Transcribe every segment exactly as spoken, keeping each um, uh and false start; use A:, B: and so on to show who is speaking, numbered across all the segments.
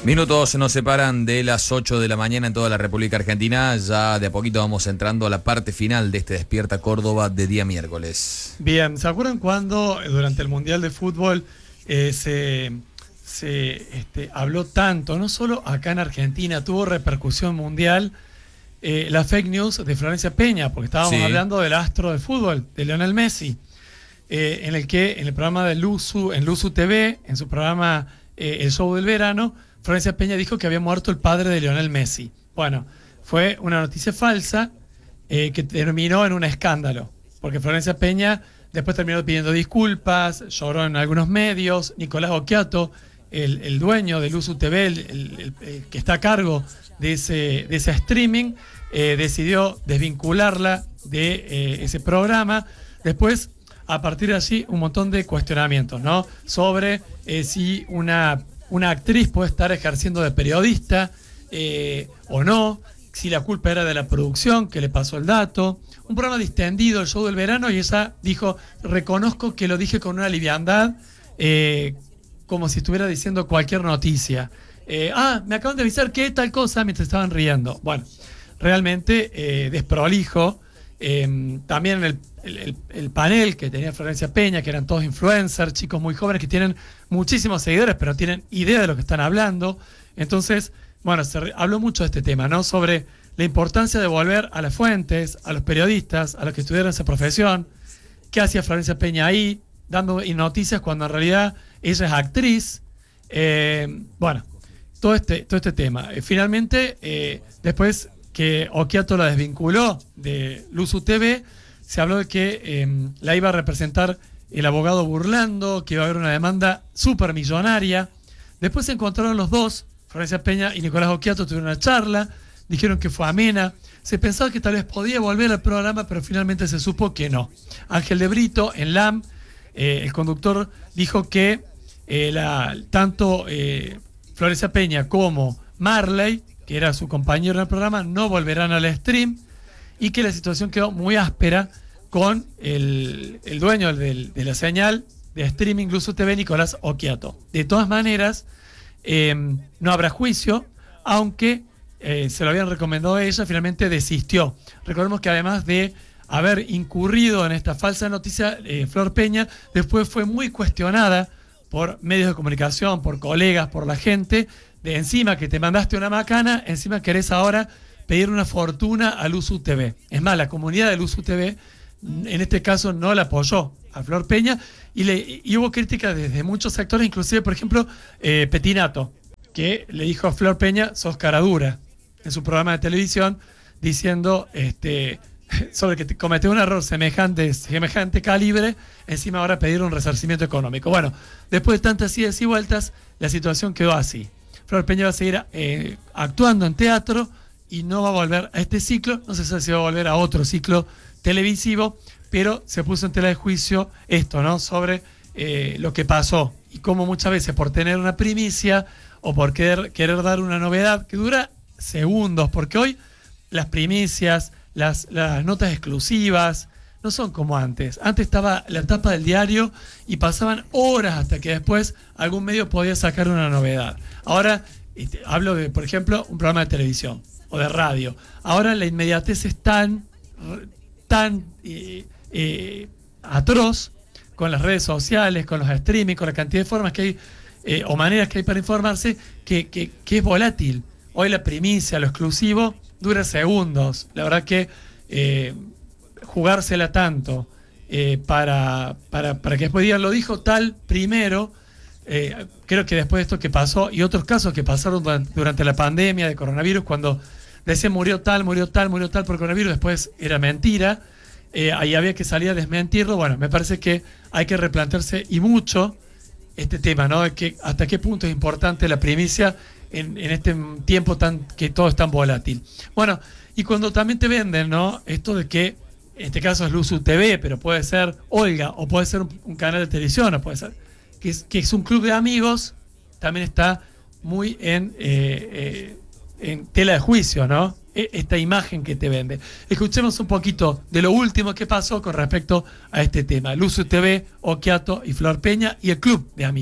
A: Minutos nos separan de las ocho de la mañana en toda la República Argentina. Ya de a poquito vamos entrando a la parte final de este Despierta Córdoba de día miércoles.
B: Bien, ¿se acuerdan cuando durante el Mundial de Fútbol eh, se, se este, habló tanto, no solo acá en Argentina, tuvo repercusión mundial, eh, la fake news de Florencia Peña, porque estábamos
A: Sí.
B: hablando del astro del fútbol, de Lionel Messi, eh, en el que en el programa de Luzu, en Luzu T V, en su programa eh, El Show del Verano, Florencia Peña dijo que había muerto el padre de Lionel Messi. Bueno, fue una noticia falsa eh, que terminó en un escándalo, porque Florencia Peña después terminó pidiendo disculpas, lloró en algunos medios. Nicolás Occhiato, el, el dueño de Luzu T V, el, el, el, el que está a cargo de ese, de ese streaming, eh, decidió desvincularla de eh, ese programa. Después, a partir de allí, un montón de cuestionamientos, ¿no? Sobre eh, si una... una actriz puede estar ejerciendo de periodista eh, o no, si la culpa era de la producción que le pasó el dato. Un programa distendido, El Show del Verano, y ella dijo, reconozco que lo dije con una liviandad, eh, como si estuviera diciendo cualquier noticia. Eh, ah, me acaban de avisar que tal cosa mientras estaban riendo. Bueno, realmente eh, desprolijo. Eh, también el, el, el panel que tenía Florencia Peña, que eran todos influencers, chicos muy jóvenes que tienen muchísimos seguidores, pero no tienen idea de lo que están hablando. Entonces, bueno, se re, habló mucho de este tema, ¿no? Sobre la importancia de volver a las fuentes, a los periodistas, a los que estudiaron esa profesión. ¿Qué hacía Florencia Peña ahí? Dando noticias cuando en realidad ella es actriz. Eh, bueno, todo este, todo este tema. Eh, finalmente, eh, después que Occhiato la desvinculó de Luzu T V, se habló de que eh, la iba a representar el abogado Burlando, que iba a haber una demanda súper millonaria. Después se encontraron los dos, Florencia Peña y Nicolás Occhiato, tuvieron una charla, dijeron que fue amena. Se pensaba que tal vez podía volver al programa, pero finalmente se supo que no. Ángel de Brito, en L A M, eh, el conductor, dijo que eh, la, tanto eh, Florencia Peña como Marley, que era su compañero en el programa, no volverán al stream, y que la situación quedó muy áspera con el, el dueño del, de la señal de streaming Luzu T V, Nicolás Occhiato. De todas maneras, eh, no habrá juicio, aunque eh, se lo habían recomendado a ella, finalmente desistió. Recordemos que además de haber incurrido en esta falsa noticia, eh, Flor Peña después fue muy cuestionada por medios de comunicación, por colegas, por la gente, de encima que te mandaste una macana, encima querés ahora pedir una fortuna a Luzu T V. Es más, la comunidad de Luzu T V en este caso no la apoyó a Flor Peña, y, le, y hubo críticas desde muchos sectores, inclusive, por ejemplo, eh, Petinato, que le dijo a Flor Peña, sos cara dura, en su programa de televisión, diciendo este, sobre que cometió un error semejante, semejante calibre, encima ahora pedir un resarcimiento económico. Bueno, después de tantas idas y vueltas, la situación quedó así. Flor Peña va a seguir eh, actuando en teatro y no va a volver a este ciclo. No se sabe si va a volver a otro ciclo televisivo, pero se puso en tela de juicio esto, ¿no? Sobre eh, lo que pasó y cómo muchas veces por tener una primicia o por querer, querer dar una novedad que dura segundos, porque hoy las primicias, las, las notas exclusivas no son como antes. Antes estaba la tapa del diario y pasaban horas hasta que después algún medio podía sacar una novedad. Ahora, este, hablo de, por ejemplo, un programa de televisión o de radio. Ahora la inmediatez es tan, tan eh, eh, atroz con las redes sociales, con los streaming, con la cantidad de formas que hay eh, o maneras que hay para informarse, que, que, que es volátil. Hoy la primicia, lo exclusivo, dura segundos. La verdad que eh, jugársela tanto eh, para, para, para que después digan lo dijo tal primero, eh, creo que después de esto que pasó y otros casos que pasaron durante, durante la pandemia de coronavirus, cuando decían murió tal, murió tal, murió tal por coronavirus, después era mentira, eh, ahí había que salir a desmentirlo. Bueno, me parece que hay que replantearse y mucho este tema, ¿no? De que hasta qué punto es importante la primicia en, en este tiempo tan que todo es tan volátil. Bueno, y cuando también te venden, ¿no? Esto de que en este caso es Luzu T V, pero puede ser Olga, o puede ser un, un canal de televisión, o puede ser que es, que es un club de amigos, también está muy en, eh, eh, en tela de juicio, ¿no? Esta imagen que te vende. Escuchemos un poquito de lo último que pasó con respecto a este tema. Luzu T V, Occhiato y Flor Peña y el club de amigos.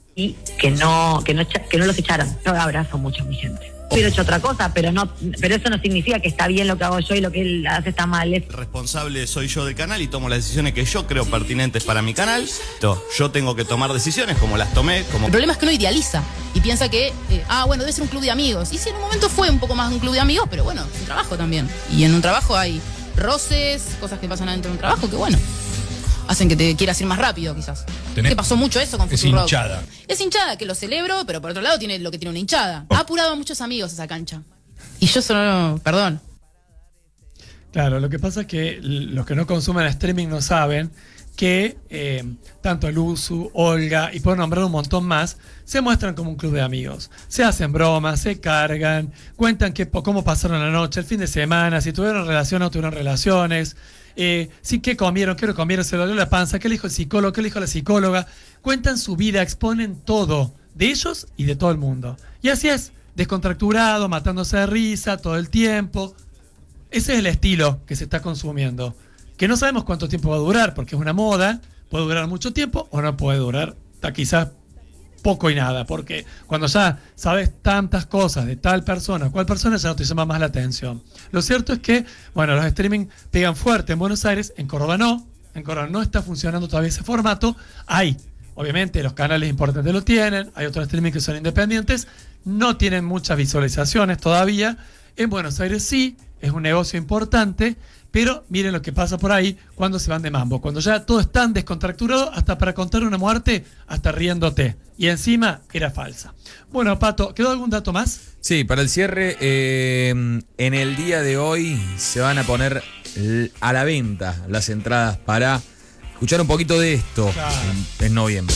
C: y que no, que no, que no los echaron. Yo abrazo mucho a mi gente. Hubiera hecho otra cosa, pero no, pero eso no significa que está bien lo que hago yo y lo que él hace está mal. Es...
D: Responsable soy yo del canal y tomo las decisiones que yo creo pertinentes para mi canal. Yo tengo que tomar decisiones como las tomé. Como...
E: El problema es que uno idealiza y piensa que, eh, ah, bueno, debe ser un club de amigos. Y sí, en un momento fue un poco más un club de amigos, pero bueno, es un trabajo también. Y en un trabajo hay roces, cosas que pasan adentro de un trabajo que, bueno, hacen que te quieras ir más rápido, quizás.
F: Tenés...
E: Que pasó mucho eso con
F: Es
E: Futurock.
F: hinchada.
E: Es hinchada, que lo celebro, pero por otro lado tiene lo que tiene una hinchada. Ha apurado a muchos amigos esa cancha. Y yo solo, perdón.
B: Claro, lo que pasa es que los que no consumen streaming no saben que eh, tanto Luzu, Olga y puedo nombrar un montón más, se muestran como un club de amigos. Se hacen bromas, se cargan, cuentan que, cómo pasaron la noche, el fin de semana, si tuvieron relaciones o no tuvieron relaciones, eh, sí, qué comieron, qué no comieron, se le dolió la panza, qué le dijo el psicólogo, qué le dijo la psicóloga. Cuentan su vida, exponen todo de ellos y de todo el mundo. Y así es, descontracturado, matándose de risa todo el tiempo. Ese es el estilo que se está consumiendo. Que no sabemos cuánto tiempo va a durar, porque es una moda, puede durar mucho tiempo o no puede durar quizás poco y nada, porque cuando ya sabes tantas cosas de tal persona, cual persona, ya no te llama más la atención. Lo cierto es que, bueno, los streaming pegan fuerte en Buenos Aires, en Córdoba no, en Córdoba no está funcionando todavía ese formato. Hay, obviamente, los canales importantes lo tienen, hay otros streaming que son independientes, no tienen muchas visualizaciones todavía. En Buenos Aires sí, es un negocio importante, pero miren lo que pasa por ahí cuando se van de mambo. Cuando ya todo es tan descontracturado, hasta para contar una muerte, hasta riéndote. Y encima era falsa. Bueno, Pato, ¿quedó algún dato más?
A: Sí, para el cierre, eh, en el día de hoy se van a poner a la venta las entradas para escuchar un poquito de esto. Claro. en, en noviembre.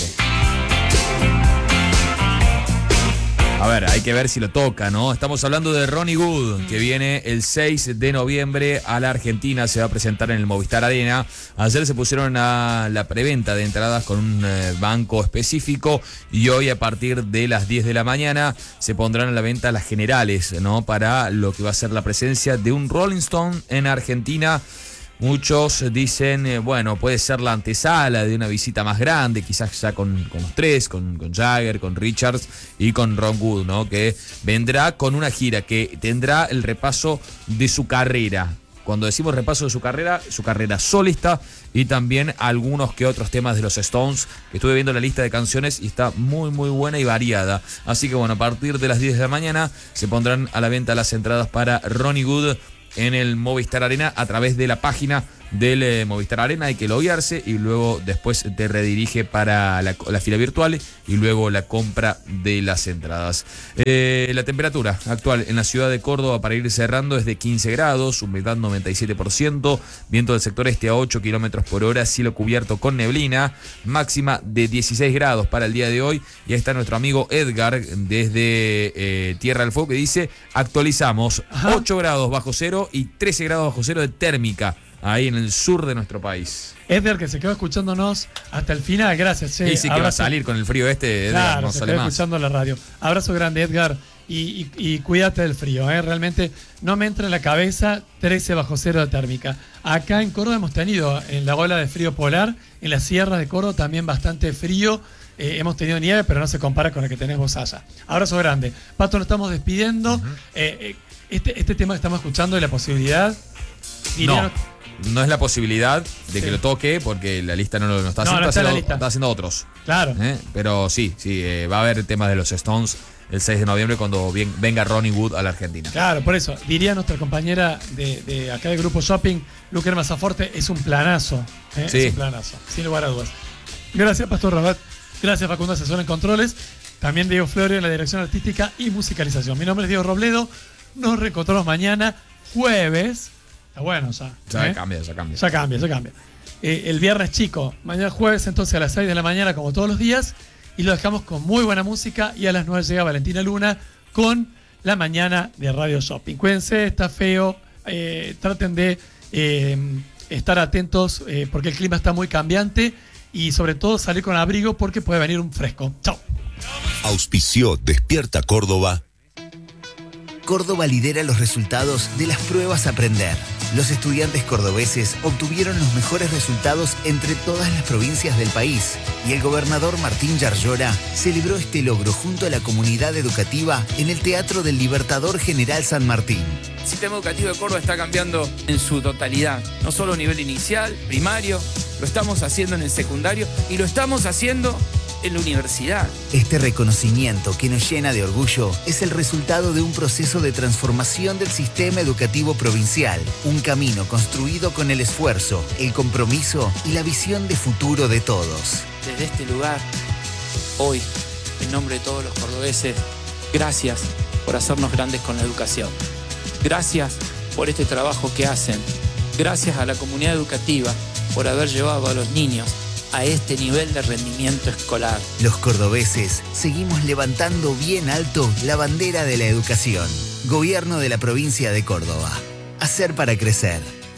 A: A ver, hay que ver si lo toca, ¿no? Estamos hablando de Ronnie Wood, que viene el seis de noviembre a la Argentina, se va a presentar en el Movistar Arena. Ayer se pusieron a la preventa de entradas con un eh, banco específico y hoy a partir de las diez de la mañana se pondrán a la venta las generales, ¿no? Para lo que va a ser la presencia de un Rolling Stone en Argentina. Muchos dicen, eh, bueno, puede ser la antesala de una visita más grande, quizás ya con, con los tres, con, con Jagger, con Richards y con Ron Wood, ¿no? Que vendrá con una gira que tendrá el repaso de su carrera. Cuando decimos repaso de su carrera, su carrera solista y también algunos que otros temas de los Stones, que estuve viendo la lista de canciones y está muy muy buena y variada. Así que bueno, a partir de las diez de la mañana se pondrán a la venta las entradas para Ronnie Wood en el Movistar Arena a través de la página del eh, Movistar Arena. Hay que loguearse y luego después te redirige para la, la fila virtual y luego la compra de las entradas. Eh, la temperatura actual en la ciudad de Córdoba, para ir cerrando, es de quince grados, humedad noventa y siete por ciento, viento del sector este a ocho kilómetros por hora, cielo cubierto con neblina, máxima de dieciséis grados para el día de hoy. Y ahí está nuestro amigo Edgar desde eh, Tierra del Fuego, que dice: actualizamos. Ajá. ocho grados bajo cero y trece grados bajo cero de térmica ahí en el sur de nuestro país.
B: Edgar, que se quedó escuchándonos hasta el final, gracias. Sí,
A: y sí que va a salir con el frío este, Edgar,
B: claro,
A: no
B: se
A: sale
B: quedó
A: más.
B: escuchando la radio. Abrazo grande, Edgar, y, y, y cuídate del frío, ¿eh? Realmente no me entra en la cabeza trece bajo cero de térmica. Acá en Córdoba hemos tenido en la ola de frío polar, en las sierras de Córdoba también bastante frío. Eh, hemos tenido nieve, pero no se compara con la que tenés vos allá. Abrazo grande. Pato, nos estamos despidiendo. Uh-huh. eh, eh, este, este tema que estamos escuchando de la posibilidad...
A: No. No es la posibilidad de que sí. lo toque, porque la lista no lo no está haciendo, no, no está, está, haciendo está haciendo otros.
B: Claro.
A: ¿Eh? Pero sí, sí, eh, va a haber temas de los Stones el seis de noviembre cuando bien, venga Ronnie Wood a la Argentina.
B: Claro, por eso, diría nuestra compañera de, de acá del Grupo Shopping, Luker Mazaforte, es un planazo. ¿eh?
A: Sí.
B: Es un planazo, sin lugar a dudas. Gracias, Pastor Rabat. Gracias, Facundo, asesor en controles. También Diego Florio en la dirección artística y musicalización. Mi nombre es Diego Robledo. Nos reencontramos mañana, jueves. Está bueno ya.
A: Ya
B: ¿eh?
A: cambia, ya cambia.
B: Ya cambia, ya cambia. Eh, el viernes chico, mañana jueves entonces a las seis de la mañana como todos los días, y lo dejamos con muy buena música, y a las nueve llega Valentina Luna con la mañana de Radio Shopping. Cuídense, está feo, eh, traten de eh, estar atentos eh, porque el clima está muy cambiante, y sobre todo salir con abrigo porque puede venir un fresco. Chao.
G: Auspició Despierta Córdoba. Córdoba lidera los resultados de las pruebas Aprender.
F: Los estudiantes cordobeses obtuvieron los mejores resultados entre todas las provincias del país y el gobernador Martín Yarlora celebró este logro junto a la comunidad educativa en el Teatro del Libertador General San Martín.
H: El sistema educativo de Córdoba está cambiando en su totalidad, no solo a nivel inicial, primario, lo estamos haciendo en el secundario y lo estamos haciendo en la universidad.
F: Este reconocimiento que nos llena de orgullo es el resultado de un proceso de transformación del sistema educativo provincial, un camino construido con el esfuerzo, el compromiso y la visión de futuro de todos.
H: Desde este lugar, hoy, en nombre de todos los cordobeses, gracias por hacernos grandes con la educación. Gracias por este trabajo que hacen. Gracias a la comunidad educativa por haber llevado a los niños a este nivel de rendimiento escolar.
F: Los cordobeses seguimos levantando bien alto la bandera de la educación. Gobierno de la provincia de Córdoba. Hacer para crecer.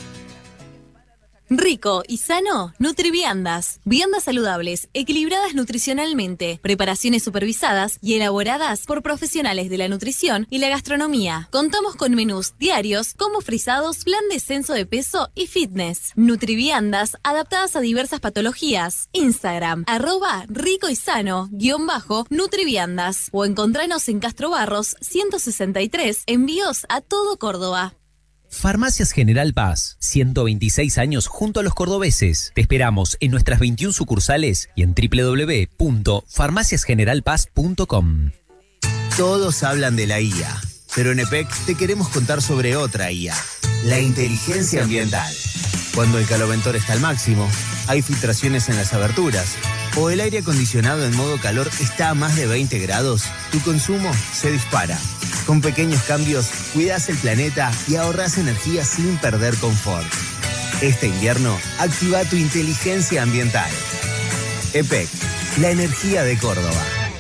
I: Rico y sano, Nutriviandas. Viandas saludables, equilibradas nutricionalmente, preparaciones supervisadas y elaboradas por profesionales de la nutrición y la gastronomía. Contamos con menús diarios como frisados, plan descenso de peso y fitness. Nutriviandas adaptadas a diversas patologías. Instagram, arroba rico y sano, guión bajo, Nutriviandas. O encontranos en Castro Barros, ciento sesenta y tres, envíos a todo Córdoba.
J: Farmacias General Paz, ciento veintiséis años junto a los cordobeses. Te esperamos en nuestras veintiuna sucursales y en doble u doble u doble u punto farmacias general paz punto com.
F: Todos hablan de la I A, pero en E P E C te queremos contar sobre otra I A, la inteligencia ambiental. Cuando el caloventor está al máximo, hay filtraciones en las aberturas, o el aire acondicionado en modo calor está a más de veinte grados, tu consumo se dispara. Con pequeños cambios, cuidas el planeta y ahorras energía sin perder confort. Este invierno, activa tu inteligencia ambiental. E P E C, la energía de Córdoba.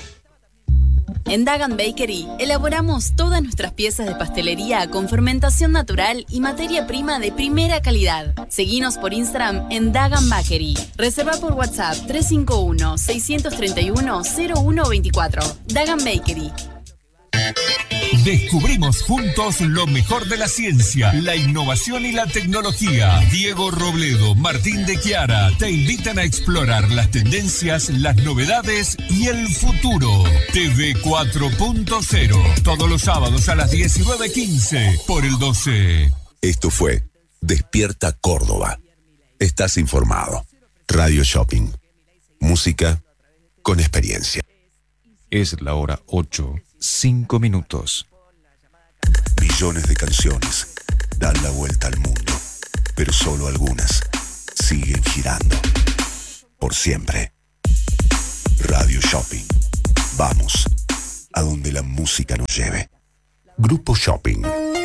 I: En Dagan Bakery elaboramos todas nuestras piezas de pastelería con fermentación natural y materia prima de primera calidad. Seguinos por Instagram en Dagan Bakery. Reserva por WhatsApp tres cinco uno, seis tres uno, cero uno dos cuatro. Dagan Bakery.
K: Descubrimos juntos lo mejor de la ciencia, la innovación y la tecnología. Diego Robledo, Martín de Chiara te invitan a explorar las tendencias, las novedades y el futuro. T V cuatro punto cero, todos los sábados a las diecinueve quince por el doce.
G: Esto fue Despierta Córdoba. Estás informado. Radio Shopping. Música con experiencia.
L: Es la hora ocho, cinco minutos.
G: Millones de canciones dan la vuelta al mundo, pero solo algunas siguen girando. Por siempre. Radio Shopping. Vamos a donde la música nos lleve. Grupo Shopping.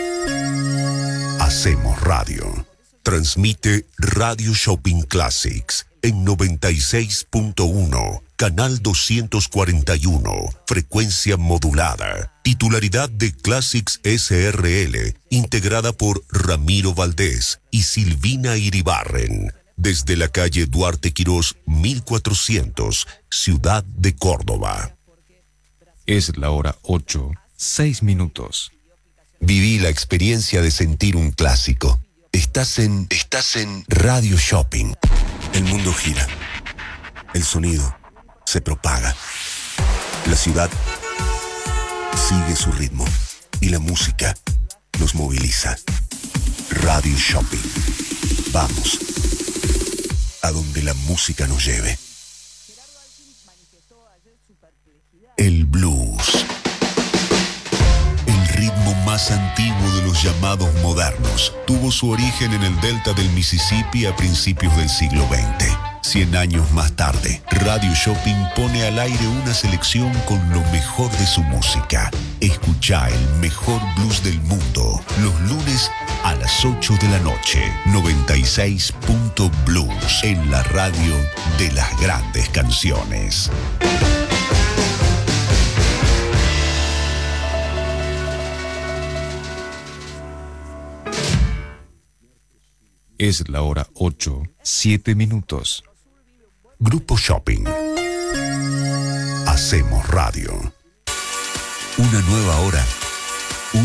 G: Hacemos radio. Transmite Radio Shopping Classics en noventa y seis punto uno, canal doscientos cuarenta y uno, frecuencia modulada, titularidad de Classics S R L, integrada por Ramiro Valdés y Silvina Iribarren, desde la calle Duarte Quirós mil cuatrocientos, Ciudad de Córdoba.
L: Es la hora ocho, seis minutos.
G: Viví la experiencia de sentir un clásico. Estás en, estás en Radio Shopping. El mundo gira. El sonido se propaga. La ciudad sigue su ritmo. Y la música nos moviliza. Radio Shopping. Vamos a donde la música nos lleve. El blues. El ritmo más antiguo de los llamados modernos tuvo su origen en el delta del Mississippi a principios del siglo veinte. Cien años más tarde, Radio Shopping pone al aire una selección con lo mejor de su música. Escuchá el mejor blues del mundo los lunes a las ocho de la noche. noventa y seis punto blues en la radio de las grandes canciones.
L: Es la hora ocho, siete minutos.
G: Grupo Shopping. Hacemos radio. Una nueva hora